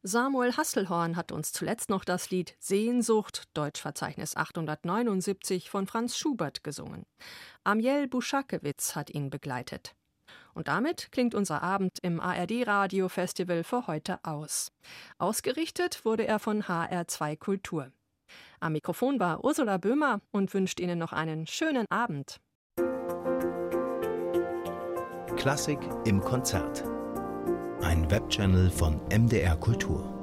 Samuel Hasselhorn hat uns zuletzt noch das Lied Sehnsucht, Deutschverzeichnis 879 von Franz Schubert gesungen. Amiel Buschakewitz hat ihn begleitet. Und damit klingt unser Abend im ARD-Radio-Festival für heute aus. Ausgerichtet wurde er von HR2 Kultur. Am Mikrofon war Ursula Böhmer und wünscht Ihnen noch einen schönen Abend. Klassik im Konzert. Ein Webchannel von MDR Kultur.